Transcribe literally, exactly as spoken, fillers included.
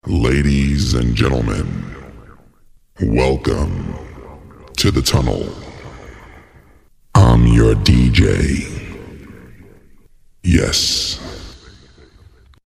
Ladies and gentlemen, welcome to the tunnel. I'm your D J. Yes,